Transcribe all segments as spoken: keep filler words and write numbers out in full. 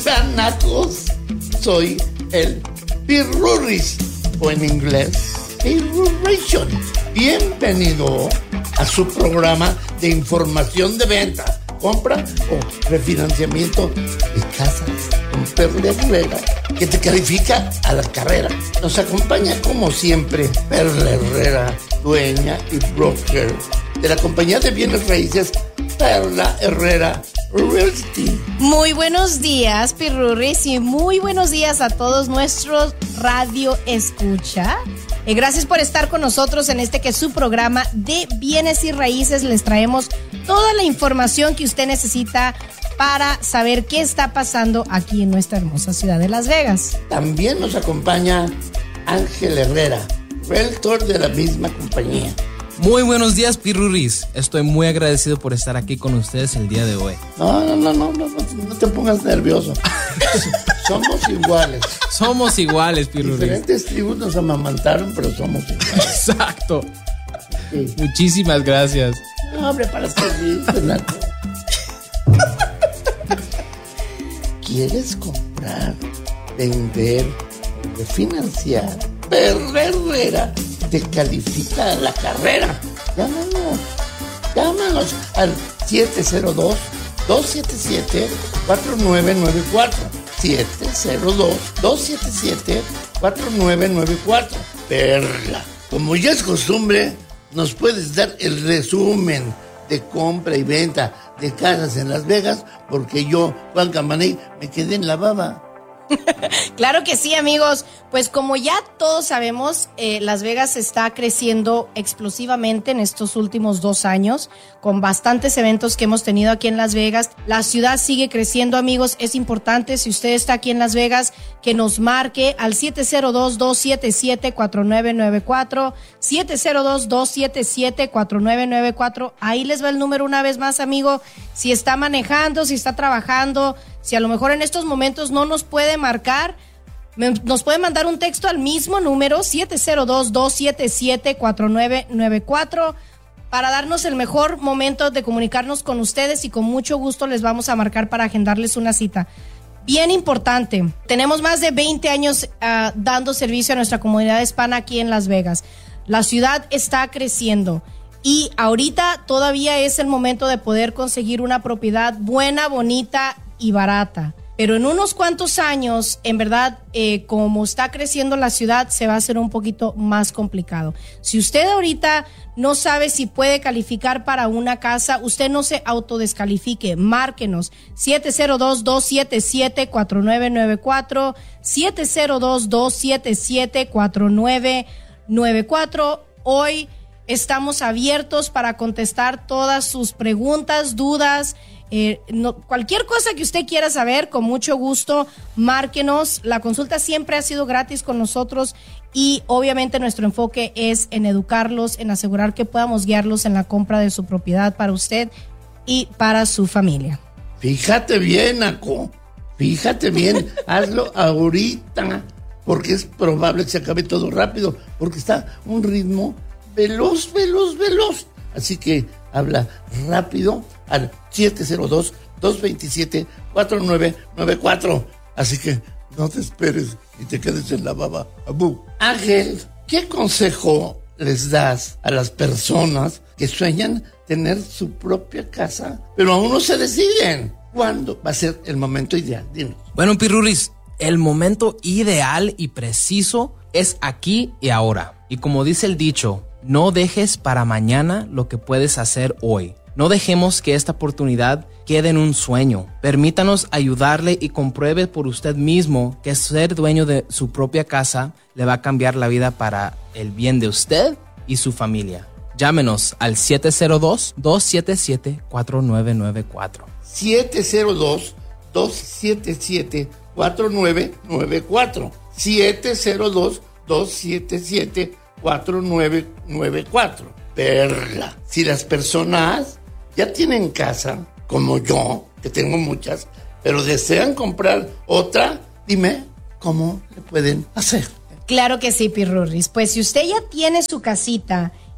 están, nacos? Soy el Pirurris, o en inglés, Pirurration. Bienvenido a su programa de información de venta, compra o refinanciamiento de casas con Perla Herrera, que te califica a la carrera. Nos acompaña como siempre Perla Herrera, dueña y broker de la compañía de bienes raíces Perla Herrera Realty. Muy buenos días, Pirurris, y muy buenos días a todos nuestros radio escucha. Eh, gracias por estar con nosotros en este que es su programa de bienes y raíces. Les traemos toda la información que usted necesita para saber qué está pasando aquí en nuestra hermosa ciudad de Las Vegas. También nos acompaña Ángel Herrera, realtor de la misma compañía. Muy buenos días, Pirurris. Estoy muy agradecido por estar aquí con ustedes el día de hoy. No, no, no, no, no, no te pongas nervioso. Somos iguales. Somos iguales, Pirurris. Diferentes tribus nos amamantaron, pero somos iguales. Exacto. Sí. Muchísimas gracias. No, hombre, para servirte, Naco. ¿Quieres comprar, vender, refinanciar? Perla Herrera te califica a la carrera. Llámanos. Llámanos al siete cero dos, dos siete siete, cuatro nueve nueve cuatro. siete cero dos, dos siete siete, cuatro nueve nueve cuatro. Perla. Como ya es costumbre, nos puedes dar el resumen de compra y venta de casas en Las Vegas, porque yo, Juan Camaney, me quedé en la baba. Claro que sí, amigos. Pues como ya todos sabemos, eh, Las Vegas está creciendo explosivamente en estos últimos dos años, con bastantes eventos que hemos tenido aquí en Las Vegas. La ciudad sigue creciendo, amigos. Es importante, si usted está aquí en Las Vegas, que nos marque al siete cero dos, dos siete siete, cuatro nueve nueve cuatro, siete cero dos, dos siete siete, cuatro nueve nueve cuatro. Ahí les va el número una vez más, amigo. Si está manejando, si está trabajando, si a lo mejor en estos momentos no nos puede marcar, nos puede mandar un texto al mismo número, siete cero dos, dos siete siete, cuatro nueve nueve cuatro, para darnos el mejor momento de comunicarnos con ustedes, y con mucho gusto les vamos a marcar para agendarles una cita. Bien importante, tenemos más de veinte años uh, dando servicio a nuestra comunidad hispana aquí en Las Vegas. La ciudad está creciendo y ahorita todavía es el momento de poder conseguir una propiedad buena, bonita y barata. Pero en unos cuantos años, en verdad, eh, como está creciendo la ciudad, se va a hacer un poquito más complicado. Si usted ahorita no sabe si puede calificar para una casa, usted no se autodescalifique. Márquenos siete cero dos, dos siete siete, cuatro nueve nueve cuatro, siete cero dos, dos siete siete, cuatro nueve nueve cuatro. Hoy estamos abiertos para contestar todas sus preguntas, dudas. Eh, no, cualquier cosa que usted quiera saber, con mucho gusto, márquenos. La consulta siempre ha sido gratis con nosotros y obviamente nuestro enfoque es en educarlos, en asegurar que podamos guiarlos en la compra de su propiedad para usted y para su familia. Fíjate bien, Naco. Fíjate bien. Hazlo ahorita, porque es probable que se acabe todo rápido, porque está un ritmo veloz, veloz, veloz. Así que habla rápido al siete cero dos, dos dos siete, cuatro nueve nueve cuatro. Así que no te esperes y te quedes en la baba. Abú. Ángel, ¿qué consejo les das a las personas que sueñan tener su propia casa, pero aún no se deciden? ¿Cuándo va a ser el momento ideal? Dinos. Bueno, Pirurris, el momento ideal y preciso es aquí y ahora. Y como dice el dicho, no dejes para mañana lo que puedes hacer hoy. No dejemos que esta oportunidad quede en un sueño. Permítanos ayudarle y compruebe por usted mismo que ser dueño de su propia casa le va a cambiar la vida para el bien de usted y su familia. Llámenos al siete cero dos, dos siete siete, cuatro nueve nueve cuatro. siete cero dos, dos siete siete, cuatro nueve nueve cuatro. siete cero dos, dos siete siete, cuatro nueve nueve cuatro. Perla. Si las personas ya tienen casa, como yo, que tengo muchas, pero desean comprar otra, dime cómo le pueden hacer. Claro que sí, Pirurris. Pues si usted ya tiene su casita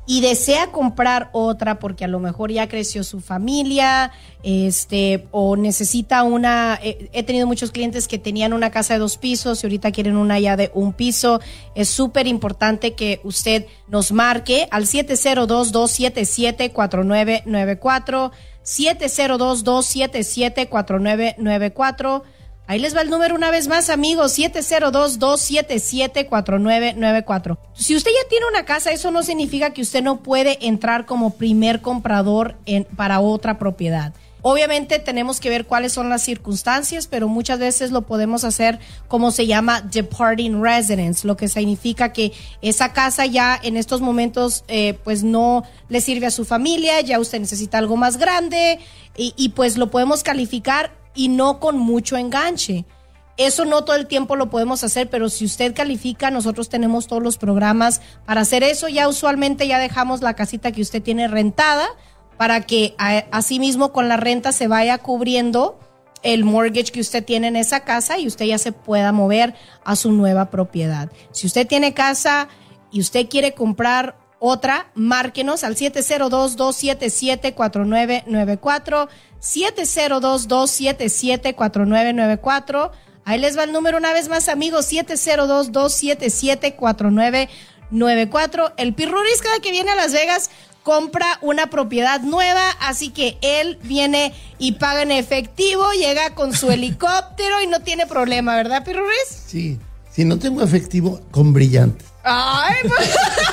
y desea comprar otra porque a lo mejor ya creció su familia, este, o necesita una, eh, he tenido muchos clientes que tenían una casa de dos pisos y ahorita quieren una ya de un piso. Es súper importante que usted nos marque al siete cero dos, dos siete siete, cuatro nueve nueve cuatro, siete cero dos, dos siete siete, cuatro nueve nueve cuatro. Ahí les va el número una vez más, amigos, siete cero dos, dos siete siete, cuatro nueve nueve cuatro. Si usted ya tiene una casa, eso no significa que usted no puede entrar como primer comprador en, para otra propiedad. Obviamente tenemos que ver cuáles son las circunstancias, pero muchas veces lo podemos hacer como se llama departing residence, lo que significa que esa casa ya en estos momentos eh, pues no le sirve a su familia, ya usted necesita algo más grande y, y pues lo podemos calificar y no con mucho enganche. Eso no todo el tiempo lo podemos hacer, pero si usted califica, nosotros tenemos todos los programas para hacer eso. Ya usualmente ya dejamos la casita que usted tiene rentada para que a, así mismo con la renta se vaya cubriendo el mortgage que usted tiene en esa casa y usted ya se pueda mover a su nueva propiedad. Si usted tiene casa y usted quiere comprar otra, márquenos al siete cero dos, dos siete siete, cuatro nueve nueve cuatro, siete cero dos, dos siete siete, cuatro nueve nueve cuatro. Ahí les va el número una vez más, amigos, siete cero dos, dos siete siete, cuatro nueve nueve cuatro. El Pirruris cada que viene a Las Vegas compra una propiedad nueva, así que él viene y paga en efectivo, llega con su helicóptero y no tiene problema, ¿verdad, Pirruris? Sí, si no tengo efectivo, con brillantes. Ay, pues...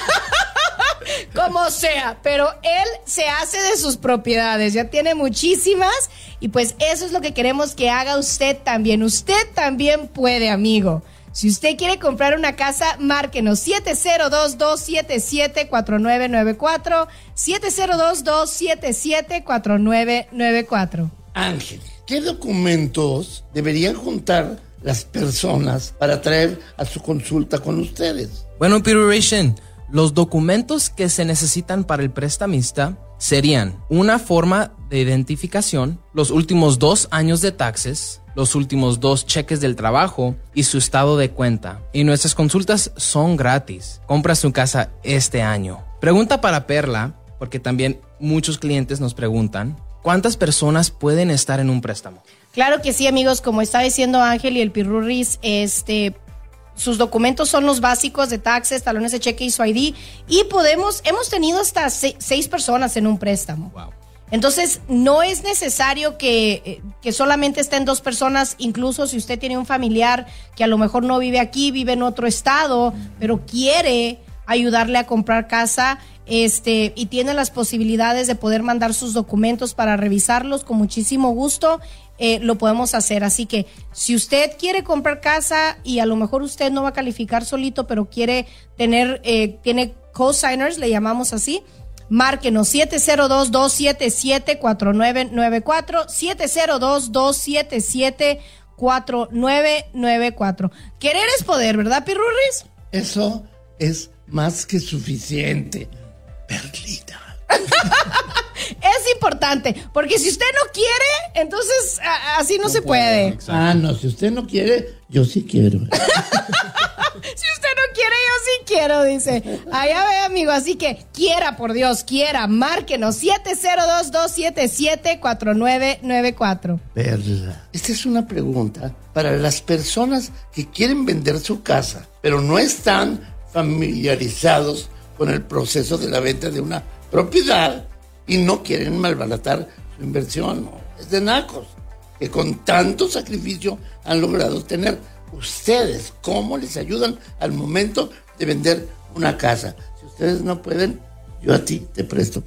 Como sea, pero él se hace de sus propiedades, ya tiene muchísimas y pues eso es lo que queremos que haga usted también. Usted también puede, amigo. Si usted quiere comprar una casa, márquenos siete cero dos, dos siete siete, cuatro nueve nueve cuatro, siete cero dos, dos siete siete, cuatro nueve nueve cuatro. Ángel, ¿qué documentos deberían juntar las personas para traer a su consulta con ustedes? Bueno, Piruration, los documentos que se necesitan para el prestamista serían una forma de identificación, los últimos dos años de taxes, los últimos dos cheques del trabajo y su estado de cuenta. Y nuestras consultas son gratis. Compra su casa este año. Pregunta para Perla, porque también muchos clientes nos preguntan, ¿cuántas personas pueden estar en un préstamo? Claro que sí, amigos, como está diciendo Ángel y el Pirurris, este... sus documentos son los básicos de taxes, talones de cheque y su I D. Y podemos, hemos tenido hasta se, seis personas en un préstamo. Wow. Entonces, no es necesario que, que solamente estén dos personas. Incluso si usted tiene un familiar que a lo mejor no vive aquí, vive en otro estado, pero quiere ayudarle a comprar casa, este, y tiene las posibilidades de poder mandar sus documentos para revisarlos, con muchísimo gusto. Eh, lo podemos hacer. Así que si usted quiere comprar casa y a lo mejor usted no va a calificar solito, pero quiere tener, eh, tiene co-signers, le llamamos así, márquenos siete cero dos, dos siete siete, cuatro nueve nueve cuatro, siete cero dos, dos siete siete, cuatro nueve nueve cuatro. Querer es poder, ¿verdad, Pirurris? Eso es más que suficiente, Perlita. Es importante, porque si usted no quiere, entonces a, así no, no se puede. puede. Ah, no, si usted no quiere, yo sí quiero. Si usted no quiere, yo sí quiero, dice. Allá ve, amigo, así que quiera, por Dios, quiera, márquenos siete cero dos, dos siete siete, cuatro nueve nueve cuatro. Perla, esta es una pregunta para las personas que quieren vender su casa, pero no están familiarizados con el proceso de la venta de una propiedad y no quieren malbaratar su inversión. No, es de nacos que con tanto sacrificio han logrado tener. Ustedes, ¿cómo les ayudan al momento de vender una casa? Si ustedes no pueden, yo a ti te presto.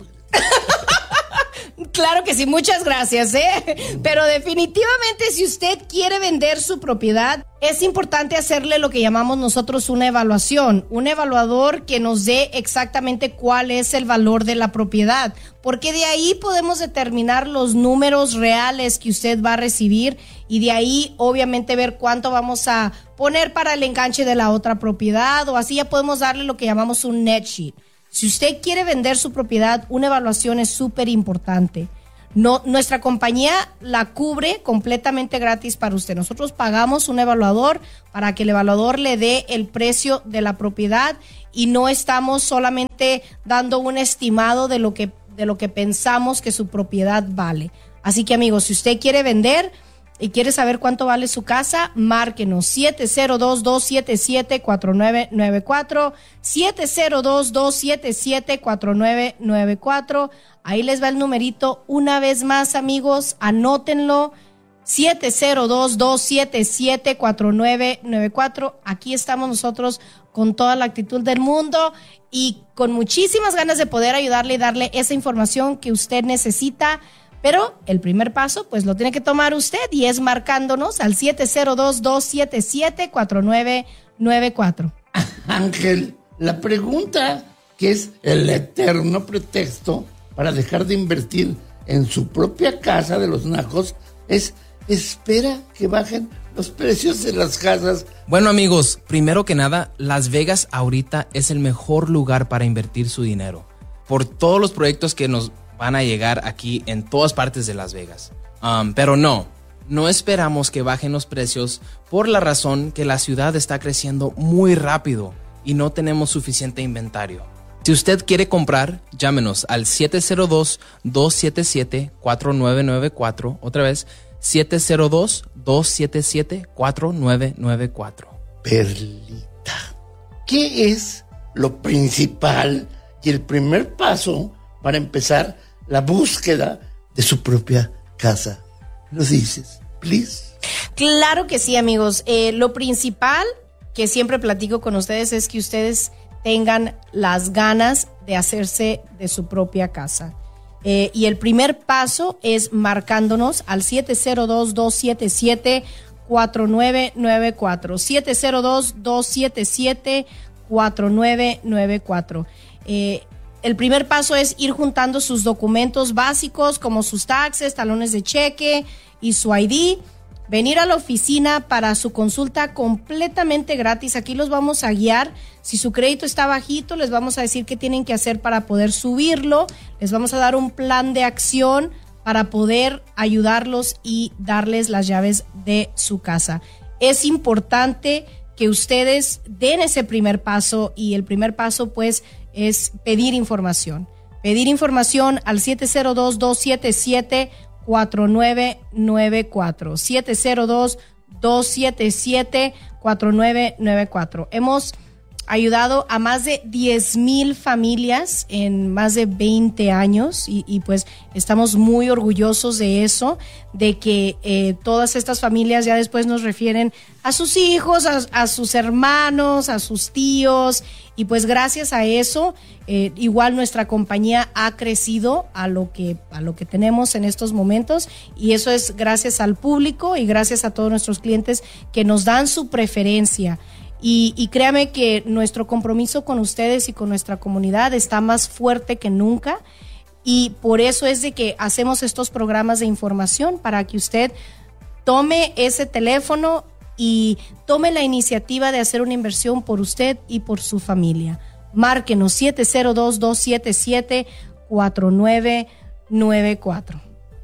Claro que sí, muchas gracias, ¿eh? Pero definitivamente si usted quiere vender su propiedad, es importante hacerle lo que llamamos nosotros una evaluación, un evaluador que nos dé exactamente cuál es el valor de la propiedad, porque de ahí podemos determinar los números reales que usted va a recibir y de ahí obviamente ver cuánto vamos a poner para el enganche de la otra propiedad, o así ya podemos darle lo que llamamos un net sheet. Si usted quiere vender su propiedad, una evaluación es súper importante. No, nuestra compañía la cubre completamente gratis para usted. Nosotros pagamos un evaluador para que el evaluador le dé el precio de la propiedad y no estamos solamente dando un estimado de lo que, de lo que pensamos que su propiedad vale. Así que, amigos, si usted quiere vender y quiere saber cuánto vale su casa, márquenos siete cero dos, dos siete siete, cuatro nueve nueve cuatro, siete cero dos, dos siete siete, cuatro nueve nueve cuatro. Ahí les va el numerito una vez más, amigos, anótenlo, siete cero dos, dos siete siete, cuatro nueve nueve cuatro. Aquí estamos nosotros con toda la actitud del mundo y con muchísimas ganas de poder ayudarle y darle esa información que usted necesita. Pero el primer paso, pues lo tiene que tomar usted y es marcándonos al siete cero dos, dos siete siete, cuatro nueve nueve cuatro. Ángel, la pregunta que es el eterno pretexto para dejar de invertir en su propia casa de los nacos es: espera que bajen los precios de las casas. Bueno, amigos, primero que nada, Las Vegas ahorita es el mejor lugar para invertir su dinero por todos los proyectos que nos van a llegar aquí en todas partes de Las Vegas. Um, pero no, no esperamos que bajen los precios por la razón que la ciudad está creciendo muy rápido y no tenemos suficiente inventario. Si usted quiere comprar, llámenos al siete cero dos, dos siete siete, cuatro nueve nueve cuatro. Otra vez, siete cero dos, dos siete siete, cuatro nueve nueve cuatro. Perlita, ¿qué es lo principal y el primer paso para empezar la búsqueda de su propia casa? ¿Nos dices, please? Claro que sí, amigos. Eh, lo principal que siempre platico con ustedes es que ustedes tengan las ganas de hacerse de su propia casa. Eh, y el primer paso es marcándonos al siete cero dos, dos siete siete, cuatro nueve nueve cuatro. siete cero dos, dos siete siete, cuatro nueve nueve cuatro. Eh, el primer paso es ir juntando sus documentos básicos como sus taxes, talones de cheque y su I D. Venir a la oficina para su consulta completamente gratis. Aquí los vamos a guiar. Si su crédito está bajito, les vamos a decir qué tienen que hacer para poder subirlo. Les vamos a dar un plan de acción para poder ayudarlos y darles las llaves de su casa. Es importante que ustedes den ese primer paso y el primer paso pues es pedir información. Pedir información al siete cero dos, dos siete siete, cuatro nueve nueve cuatro. siete cero dos, dos siete siete, cuatro nueve nueve cuatro. Hemos ayudado a más de diez mil familias en más de veinte años y, y pues estamos muy orgullosos de eso, de que eh, todas estas familias ya después nos refieren a sus hijos, a, a sus hermanos, a sus tíos y pues gracias a eso eh, igual nuestra compañía ha crecido a lo que a lo que tenemos en estos momentos y eso es gracias al público y gracias a todos nuestros clientes que nos dan su preferencia. Y, y créame que nuestro compromiso con ustedes y con nuestra comunidad está más fuerte que nunca y por eso es de que hacemos estos programas de información para que usted tome ese teléfono y tome la iniciativa de hacer una inversión por usted y por su familia. Márquenos siete cero dos, dos siete siete, cuatro nueve nueve cuatro.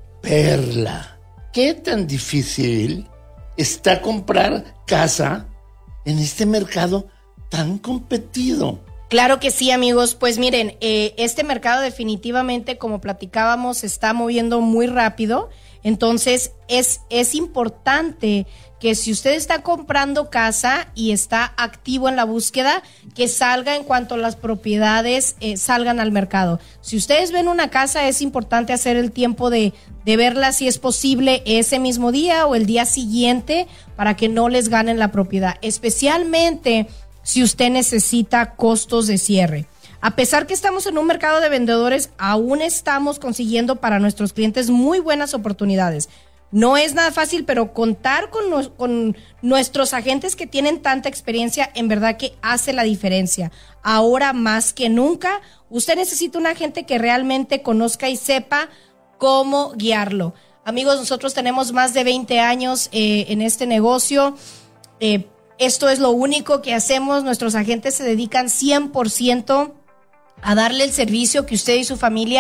Perla, ¿qué tan difícil está comprar casa en este mercado tan competido? Claro que sí, amigos. Pues miren, eh, este mercado definitivamente, como platicábamos, se está moviendo muy rápido. Entonces, es, es importante que si usted está comprando casa y está activo en la búsqueda, que salga en cuanto las propiedades eh, salgan al mercado. Si ustedes ven una casa, es importante hacer el tiempo de, de verla si es posible ese mismo día o el día siguiente para que no les ganen la propiedad, especialmente si usted necesita costos de cierre. A pesar que estamos en un mercado de vendedores, aún estamos consiguiendo para nuestros clientes muy buenas oportunidades. No es nada fácil, pero contar con, nos, con nuestros agentes que tienen tanta experiencia, en verdad que hace la diferencia. Ahora más que nunca, usted necesita un agente que realmente conozca y sepa cómo guiarlo. Amigos, nosotros tenemos más de veinte años eh, en este negocio. Eh, esto es lo único que hacemos. Nuestros agentes se dedican cien por ciento a darle el servicio que usted y su familia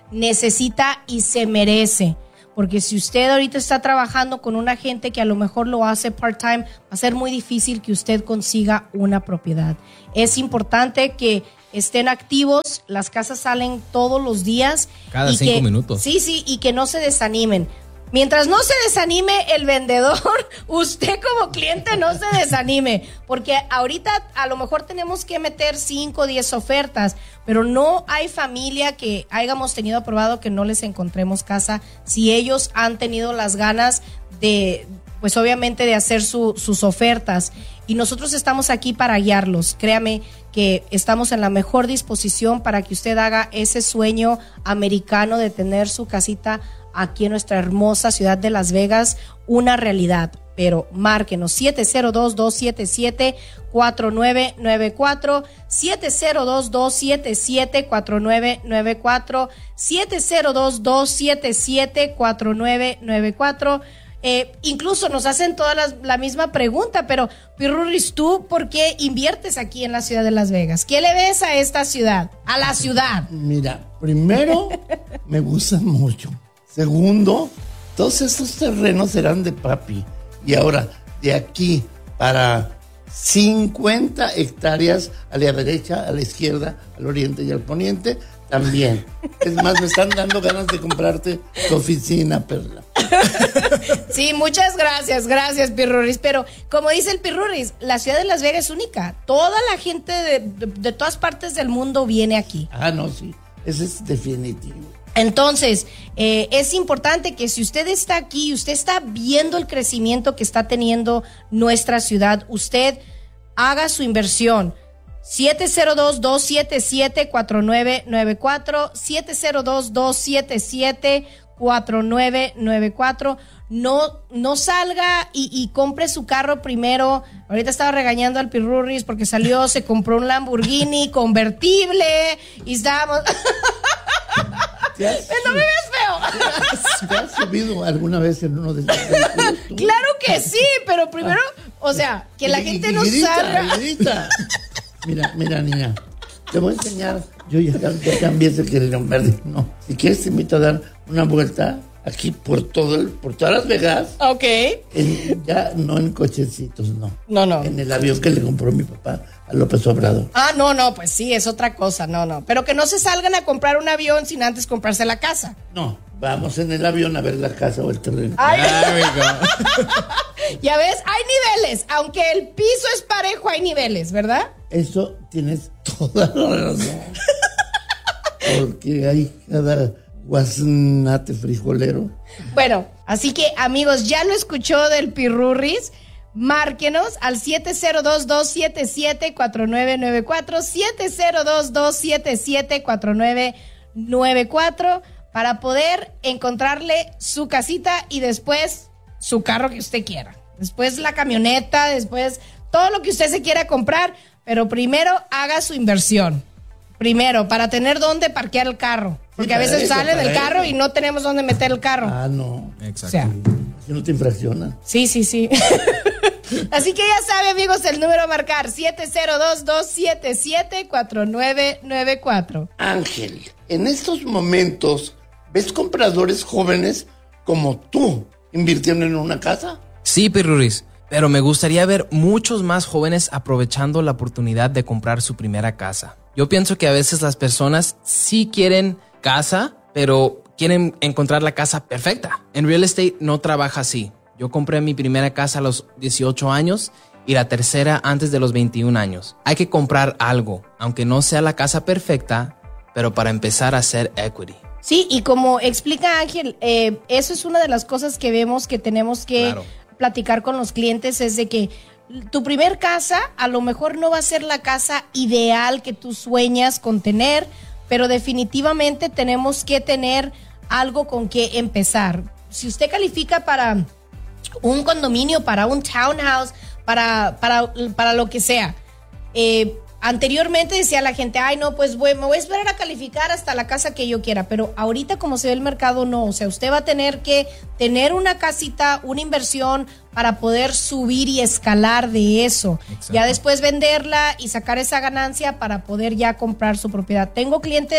necesita y se merece. Porque si usted ahorita está trabajando con una gente que a lo mejor lo hace part-time, va a ser muy difícil que usted consiga una propiedad. Es importante que estén activos, las casas salen todos los días. Cada y cinco que, minutos. Sí, sí, y que no se desanimen. Mientras no se desanime el vendedor, usted como cliente no se desanime, porque ahorita a lo mejor tenemos que meter cinco o diez ofertas, pero no hay familia que hayamos tenido aprobado que no les encontremos casa si ellos han tenido las ganas de, pues obviamente de hacer su, sus ofertas, y nosotros estamos aquí para guiarlos. Créame que estamos en la mejor disposición para que usted haga ese sueño americano de tener su casita aquí en nuestra hermosa ciudad de Las Vegas una realidad. Pero márquenos siete cero dos, dos siete siete, cuatro nueve nueve cuatro, siete cero dos, dos siete siete, cuatro nueve nueve cuatro, siete cero dos, dos siete siete, cuatro nueve nueve cuatro. Eh, incluso nos hacen toda la, la misma pregunta, pero Pirurris, ¿tú por qué inviertes aquí en la ciudad de Las Vegas? ¿Qué le ves a esta ciudad, a la ciudad? Mira, primero, me gusta mucho. Segundo, todos estos terrenos eran de papi. Y ahora, de aquí para cincuenta hectáreas a la derecha, a la izquierda, al oriente y al poniente, también. Es más, me están dando ganas de comprarte tu oficina, Perla. Sí, muchas gracias, gracias, Pirurris. Pero como dice el Pirurris, la ciudad de Las Vegas es única. Toda la gente de, de, de todas partes del mundo viene aquí. Ah, no, sí, eso es definitivo. Entonces, eh, es importante que si usted está aquí, usted está viendo el crecimiento que está teniendo nuestra ciudad, usted haga su inversión. siete cero dos, dos siete siete, cuatro nueve nueve cuatro, siete cero dos, dos siete siete, cuatro nueve nueve cuatro. No, no salga y, y compre su carro primero. Ahorita estaba regañando al Pirurris porque salió, se compró un Lamborghini convertible y estábamos... ¿No me ves feo? ¿Te has subido alguna vez en uno de esos vehículos tú? Claro que sí, pero primero, o sea, que la Y- gente y no grita, salga. y grita. Mira, mira, niña, te voy a enseñar. Yo ya, ya cambié ese que verde. No, si quieres te invito a dar una vuelta aquí por todo el, por todas Las Vegas. Ok. En- ya no en cochecitos, no. No, no. En el avión que le compró mi papá a López Obrador. Ah, no, no, pues sí, es otra cosa, no, no. Pero que no se salgan a comprar un avión sin antes comprarse la casa. No, vamos en el avión a ver la casa o el terreno. Ay, There we go. ya ves, hay niveles. Aunque el piso es parejo, hay niveles, ¿verdad? Eso tienes toda la razón. Porque hay cada guasnate frijolero. Bueno, así que amigos, ya lo escuchó del Pirurris. Márquenos al siete cero dos, dos siete siete, cuatro nueve nueve cuatro, siete cero dos, dos siete siete, cuatro nueve nueve cuatro para poder encontrarle su casita y después su carro que usted quiera. Después la camioneta, después todo lo que usted se quiera comprar, pero primero haga su inversión. Primero, para tener dónde parquear el carro. Porque Sí, a para veces eso, sale del para carro eso. y no tenemos dónde meter el carro. Ah, no. Exacto. O sea, Si no te infraccionan. sí, sí, sí. Así que ya sabe, amigos, el número a marcar siete cero dos, dos siete siete, cuatro nueve nueve cuatro. Ángel, en estos momentos, ¿ves compradores jóvenes como tú invirtiendo en una casa? Sí, Pirurris, pero me gustaría ver muchos más jóvenes aprovechando la oportunidad de comprar su primera casa. Yo pienso que a veces las personas sí quieren casa, pero quieren encontrar la casa perfecta. En real estate no trabaja así. Yo compré mi primera casa a los dieciocho años y la tercera antes de los veintiún años. Hay que comprar algo, aunque no sea la casa perfecta, pero para empezar a hacer equity. Sí, y como explica Ángel, eh, eso es una de las cosas que vemos que tenemos que Claro. platicar con los clientes, es de que tu primer casa a lo mejor no va a ser la casa ideal que tú sueñas con tener, pero definitivamente tenemos que tener algo con que empezar. Si usted califica para un condominio, para un townhouse, para, para, para lo que sea, eh, anteriormente decía la gente, ay no, pues voy, me voy a esperar a calificar hasta la casa que yo quiera, pero ahorita como se ve el mercado, no, o sea, usted va a tener que tener una casita, una inversión para poder subir y escalar de eso, Exacto. ya después venderla y sacar esa ganancia para poder ya comprar su propiedad. Tengo clientes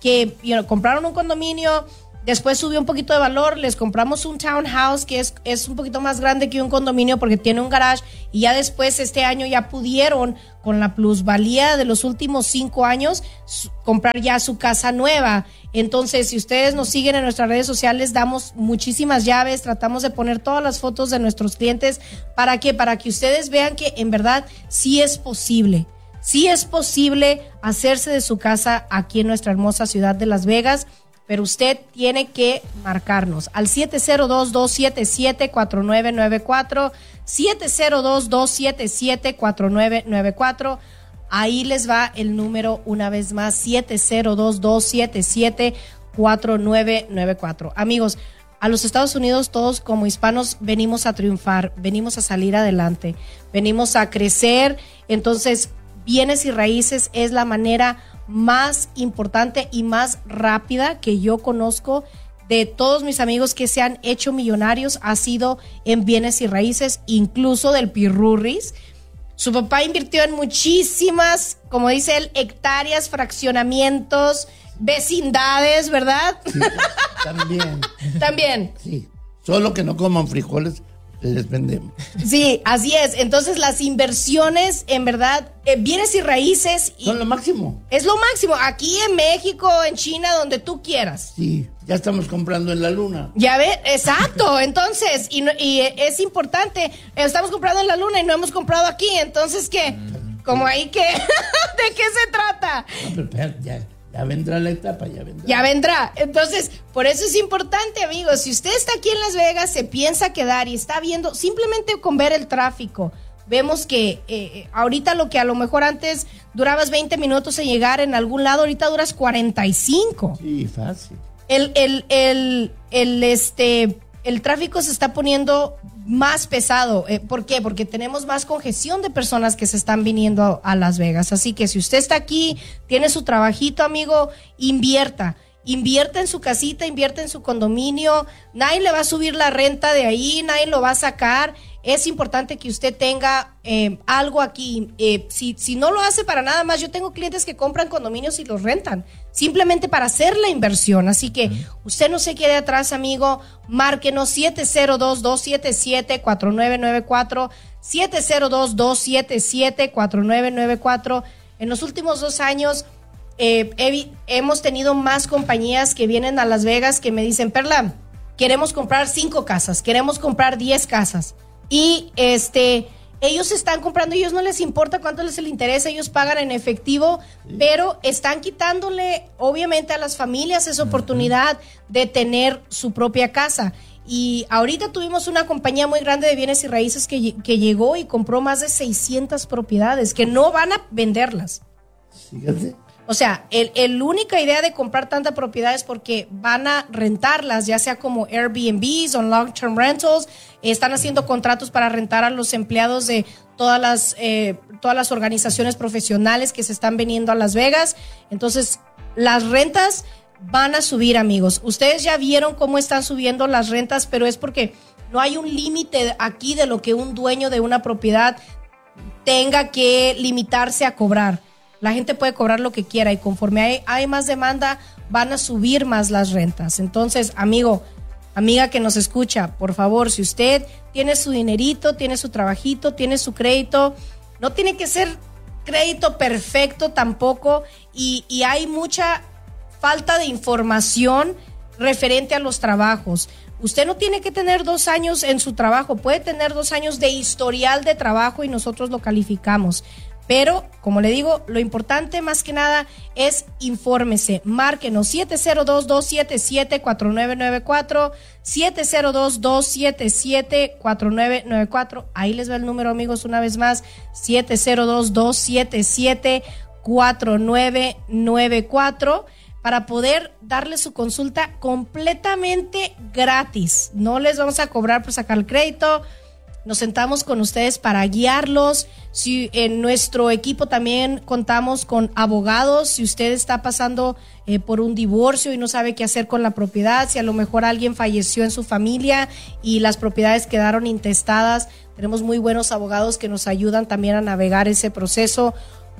que you know, compraron un condominio, después subió un poquito de valor, les compramos un townhouse que es, es un poquito más grande que un condominio porque tiene un garage, y ya después este año ya pudieron, con la plusvalía de los últimos cinco años, su, comprar ya su casa nueva. Entonces, si ustedes nos siguen en nuestras redes sociales, damos muchísimas llaves, tratamos de poner todas las fotos de nuestros clientes. ¿Para qué? Para que ustedes vean que en verdad sí es posible. Sí es posible hacerse de su casa aquí en nuestra hermosa ciudad de Las Vegas, pero usted tiene que marcarnos al siete cero dos, dos siete siete, cuatro nueve nueve cuatro, siete cero dos, dos siete siete, cuatro nueve nueve cuatro. Ahí les va el número una vez más, siete cero dos, dos siete siete, cuatro nueve nueve cuatro. Amigos, a los Estados Unidos todos como hispanos venimos a triunfar, venimos a salir adelante, venimos a crecer. Entonces, bienes y raíces es la manera más importante y más rápida que yo conozco de todos mis amigos que se han hecho millonarios, ha sido en bienes y raíces, incluso del Pirurris. Su papá invirtió en muchísimas, como dice él, hectáreas, fraccionamientos, vecindades, ¿verdad? Sí, también. También. Sí, solo que no coman frijoles, les vendemos. Sí, así es. Entonces las inversiones, en verdad, eh, bienes y raíces. Y son lo máximo. Es lo máximo. Aquí en México, en China, donde tú quieras. Sí, ya estamos comprando en la luna. Ya ves, exacto. Entonces, y, no, y es importante, estamos comprando en la luna y no hemos comprado aquí. Entonces, ¿qué? Como ahí que, ¿de qué se trata? No, pero espera, ya. Ya vendrá la etapa, ya vendrá. Ya vendrá. Entonces, por eso es importante, amigos. Si usted está aquí en Las Vegas, se piensa quedar y está viendo, simplemente con ver el tráfico, vemos que eh, ahorita lo que a lo mejor antes durabas veinte minutos en llegar en algún lado, ahorita duras cuarenta y cinco. Sí, fácil. El, el, el, el, este, el tráfico se está poniendo más pesado. Eh, ¿Por qué? Porque tenemos más congestión de personas que se están viniendo a, a Las Vegas. Así que si usted está aquí, tiene su trabajito, amigo, invierta. Invierta en su casita, invierta en su condominio. Nadie le va a subir la renta de ahí, nadie lo va a sacar. Es importante que usted tenga eh, algo aquí. Eh, si, si no lo hace para nada más, yo tengo clientes que compran condominios y los rentan, simplemente para hacer la inversión. Así que usted no se quede atrás, amigo. Márquenos siete cero dos, dos siete siete, cuatro nueve nueve cuatro, siete cero dos, dos siete siete, cuatro nueve nueve cuatro. En los últimos dos años eh, he, hemos tenido más compañías que vienen a Las Vegas que me dicen, Perla, queremos comprar cinco casas, queremos comprar diez casas. Y este, ellos están comprando, ellos no les importa cuánto les interesa, ellos pagan en efectivo, sí, pero están quitándole, obviamente, a las familias esa oportunidad de tener su propia casa. Y ahorita tuvimos una compañía muy grande de bienes y raíces que, que llegó y compró más de seiscientas propiedades que no van a venderlas. Fíjate. O sea, el, el única idea de comprar tantas propiedades porque van a rentarlas, ya sea como Airbnbs o long-term rentals. Están haciendo contratos para rentar a los empleados de todas las, eh, todas las organizaciones profesionales que se están viniendo a Las Vegas. Entonces, las rentas van a subir, amigos. Ustedes ya vieron cómo están subiendo las rentas, pero es porque no hay un límite aquí de lo que un dueño de una propiedad tenga que limitarse a cobrar. La gente puede cobrar lo que quiera y conforme hay, hay más demanda, van a subir más las rentas. Entonces, amigo, amiga que nos escucha, por favor, si usted tiene su dinerito, tiene su trabajito, tiene su crédito, no tiene que ser crédito perfecto tampoco, y, y hay mucha falta de información referente a los trabajos. Usted no tiene que tener dos años en su trabajo, puede tener dos años de historial de trabajo y nosotros lo calificamos. Pero, como le digo, lo importante más que nada es infórmese. Márquenos siete cero dos, dos siete siete, cuatro nueve nueve cuatro, siete cero dos, dos siete siete, cuatro nueve nueve cuatro. Ahí les va el número, amigos, una vez más, siete cero dos, dos siete siete, cuatro nueve nueve cuatro, para poder darle su consulta completamente gratis. No les vamos a cobrar por sacar el crédito. Nos sentamos con ustedes para guiarlos. Si en nuestro equipo también contamos con abogados, si usted está pasando eh, por un divorcio y no sabe qué hacer con la propiedad, si a lo mejor alguien falleció en su familia y las propiedades quedaron intestadas, tenemos muy buenos abogados que nos ayudan también a navegar ese proceso.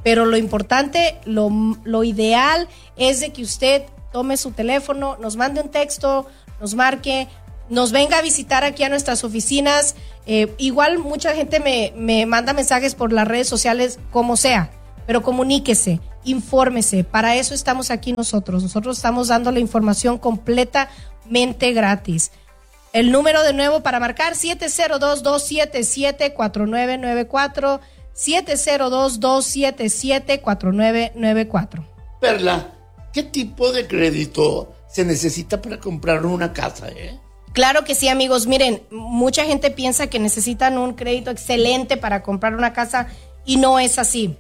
Pero lo importante, lo, lo ideal es de que usted tome su teléfono, nos mande un texto, nos marque, nos venga a visitar aquí a nuestras oficinas. Eh, igual mucha gente me, me manda mensajes por las redes sociales, como sea, pero comuníquese, infórmese. Para eso estamos aquí nosotros. Nosotros estamos dando la información completamente gratis. El número de nuevo para marcar, siete cero dos, dos siete siete, cuatro nueve nueve cuatro, siete cero dos, dos siete siete, cuatro nueve nueve cuatro. Perla, ¿qué tipo de crédito se necesita para comprar una casa, eh? Claro que sí, amigos. Miren, mucha gente piensa que necesitan un crédito excelente para comprar una casa y no es así.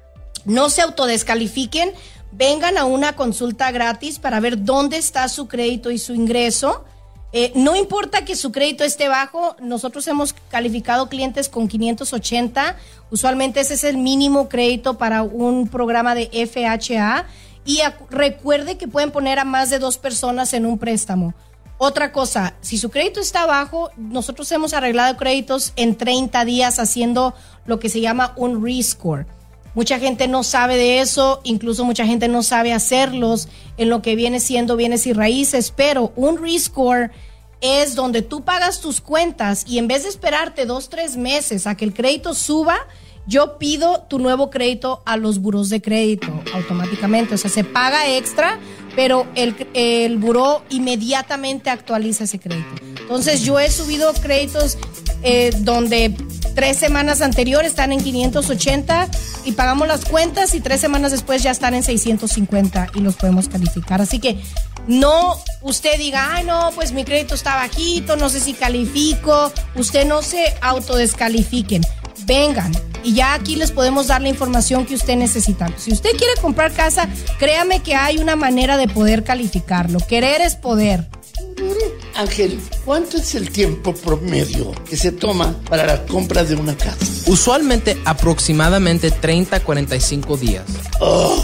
No se autodescalifiquen, vengan a una consulta gratis para ver dónde está su crédito y su ingreso. Eh, no importa que su crédito esté bajo, nosotros hemos calificado clientes con quinientos ochenta, usualmente ese es el mínimo crédito para un programa de F H A, y a, recuerde que pueden poner a más de dos personas en un préstamo. Otra cosa, si su crédito está bajo, nosotros hemos arreglado créditos en treinta días haciendo lo que se llama un rescore. Mucha gente no sabe de eso, incluso mucha gente no sabe hacerlos en lo que viene siendo bienes y raíces, pero un rescore es donde tú pagas tus cuentas y en vez de esperarte dos, tres meses a que el crédito suba, yo pido tu nuevo crédito a los buros de crédito automáticamente. O sea, se paga extra, pero el, el buró inmediatamente actualiza ese crédito. Entonces, yo he subido créditos eh, donde tres semanas anteriores están en quinientos ochenta y pagamos las cuentas y tres semanas después ya están en seiscientos cincuenta y los podemos calificar. Así que no usted diga, ay no, pues mi crédito está bajito, no sé si califico. Usted no se autodescalifiquen. Vengan y ya aquí les podemos dar la información que usted necesita. Si usted quiere comprar casa, créame que hay una manera de poder calificarlo. Querer es poder. Ángel, ¿cuánto es el tiempo promedio que se toma para la compra de una casa? Usualmente aproximadamente treinta a cuarenta y cinco días. Oh,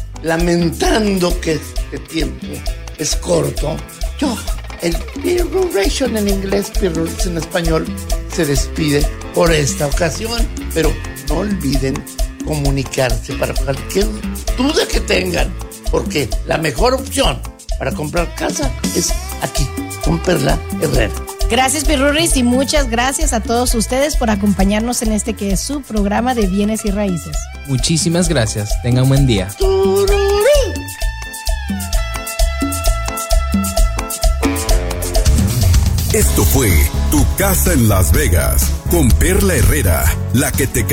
lamentando que este tiempo es corto, yo, el Peer-Ration en inglés, Peer-Ration en español, se despide por esta ocasión, pero no olviden comunicarse para cualquier duda que tengan, porque la mejor opción para comprar casa es aquí, con Perla Herrera. Gracias, Pirurris, y muchas gracias a todos ustedes por acompañarnos en este que es su programa de bienes y raíces. Muchísimas gracias. Tengan un buen día. Esto fue Tu Casa en Las Vegas con Perla Herrera, la que te